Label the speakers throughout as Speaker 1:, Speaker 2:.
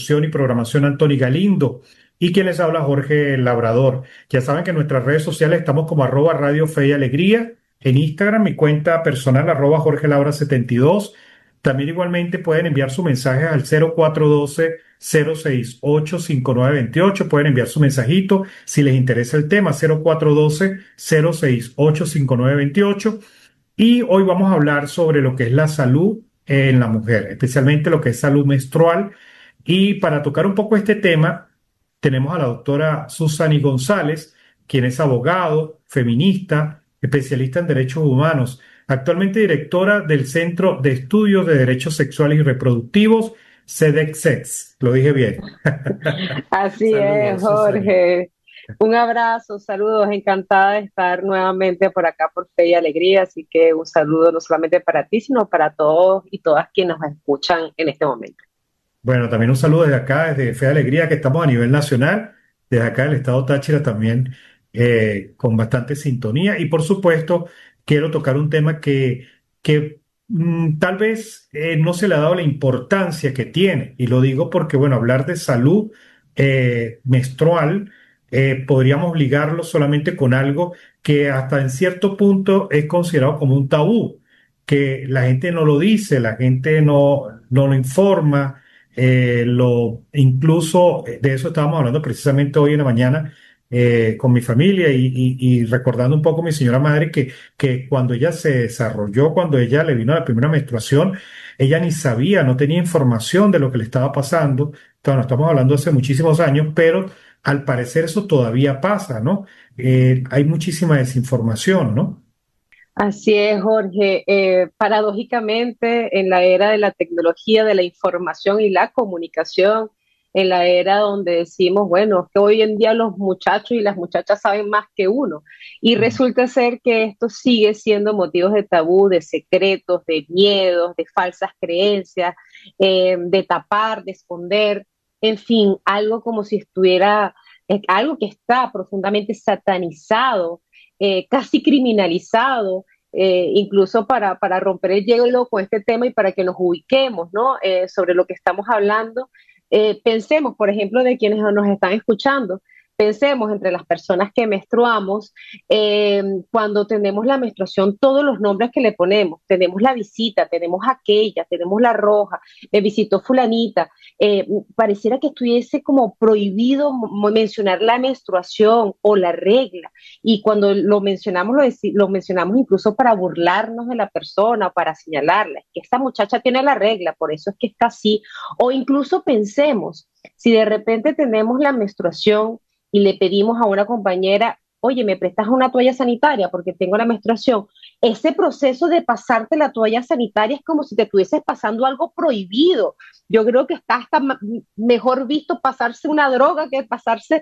Speaker 1: locución y programación Anthony Galindo y quien les habla Jorge Labrador. Ya saben que en nuestras redes sociales estamos como arroba Radio Fe y Alegría, en Instagram, mi cuenta personal arroba Jorge Labra 72. También igualmente pueden enviar su mensaje al 0412-068-5928. Pueden enviar su mensajito si les interesa el tema, 0412-068-5928. Y hoy vamos a hablar sobre lo que es la salud en la mujer, especialmente lo que es salud menstrual. Y para tocar un poco este tema, tenemos a la doctora Susani González, quien es abogado, feminista, especialista en derechos humanos, actualmente directora del Centro de Estudios de Derechos Sexuales y Reproductivos, CEDECSEX. Lo dije bien.
Speaker 2: Así es,
Speaker 1: Saludos, Susani.
Speaker 2: Jorge. Un abrazo, saludos, encantada de estar nuevamente por acá por Fe y Alegría, así que un saludo no solamente para ti, sino para todos y todas quienes nos escuchan en este momento.
Speaker 1: Bueno, también un saludo desde acá, desde Fe de Alegría, que estamos a nivel nacional, desde acá del estado Táchira también con bastante sintonía. Y por supuesto, quiero tocar un tema que tal vez no se le ha dado la importancia que tiene. Y lo digo porque, bueno, hablar de salud menstrual, podríamos ligarlo solamente con algo que hasta en cierto punto es considerado como un tabú, que la gente no lo dice, la gente no lo informa, incluso de eso estábamos hablando precisamente hoy en la mañana con mi familia y recordando un poco a mi señora madre que cuando ella se desarrolló, cuando ella le vino la primera menstruación, ella ni sabía, no tenía información de lo que le estaba pasando. Bueno, estamos hablando hace muchísimos años, pero al parecer eso todavía pasa, ¿no? Hay muchísima desinformación, ¿no?
Speaker 2: Así es, Jorge. Paradójicamente, en la era de la tecnología, de la información y la comunicación, en la era donde decimos, bueno, es que hoy en día los muchachos y las muchachas saben más que uno, y resulta ser que esto sigue siendo motivos de tabú, de secretos, de miedos, de falsas creencias, de tapar, de esconder, en fin, algo como si estuviera, algo que está profundamente satanizado, casi criminalizado, incluso para romper el hielo con este tema y para que nos ubiquemos, ¿no? Sobre lo que estamos hablando. Pensemos, por ejemplo, de quienes nos están escuchando. Pensemos entre las personas que menstruamos, cuando tenemos la menstruación, todos los nombres que le ponemos. Tenemos la visita, tenemos aquella, tenemos la roja, me visitó fulanita. Pareciera que estuviese como prohibido mencionar la menstruación o la regla. Y cuando lo mencionamos incluso para burlarnos de la persona, para señalarla. Es que esta muchacha tiene la regla, por eso es que está así. O incluso pensemos, si de repente tenemos la menstruación y le pedimos a una compañera, oye, ¿me prestas una toalla sanitaria porque tengo la menstruación? Ese proceso de pasarte la toalla sanitaria es como si te estuvieses pasando algo prohibido. Yo creo que está hasta mejor visto pasarse una droga que pasarse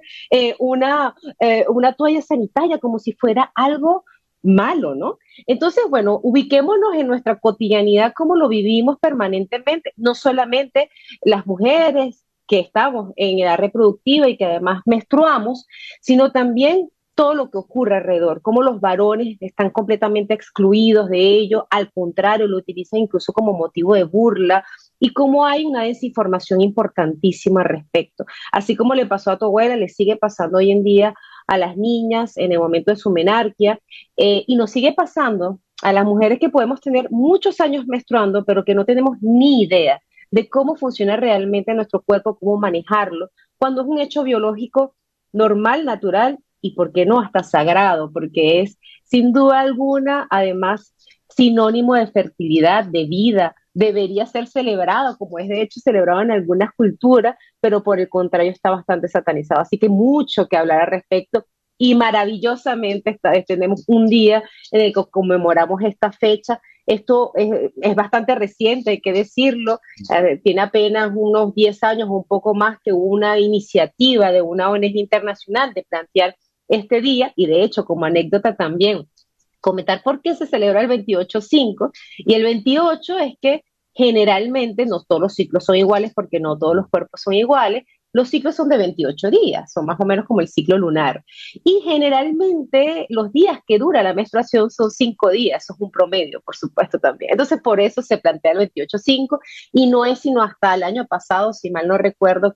Speaker 2: una toalla sanitaria, como si fuera algo malo, ¿no? Entonces, bueno, ubiquémonos en nuestra cotidianidad, como lo vivimos permanentemente, no solamente las mujeres que estamos en edad reproductiva y que además menstruamos, sino también todo lo que ocurre alrededor, cómo los varones están completamente excluidos de ello, al contrario, lo utilizan incluso como motivo de burla, y cómo hay una desinformación importantísima al respecto. Así como le pasó a tu abuela, le sigue pasando hoy en día a las niñas en el momento de su menarquia, y nos sigue pasando a las mujeres que podemos tener muchos años menstruando, pero que no tenemos ni idea de cómo funciona realmente nuestro cuerpo, cómo manejarlo, cuando es un hecho biológico normal, natural y, ¿por qué no?, hasta sagrado, porque es sin duda alguna, además, sinónimo de fertilidad, de vida, debería ser celebrado, como es de hecho celebrado en algunas culturas, pero por el contrario está bastante satanizado. Así que mucho que hablar al respecto y maravillosamente tenemos un día en el que conmemoramos esta fecha. Esto es bastante reciente, hay que decirlo, tiene apenas unos 10 años o un poco más que una iniciativa de una ONG internacional de plantear este día, y de hecho como anécdota también comentar por qué se celebra el 28-5, y el 28 es que generalmente no todos los ciclos son iguales porque no todos los cuerpos son iguales, los ciclos son de 28 días, son más o menos como el ciclo lunar. Y generalmente los días que dura la menstruación son 5 días, eso es un promedio, por supuesto, también. Entonces, por eso se plantea el 28-5 y no es sino hasta el año pasado, si mal no recuerdo,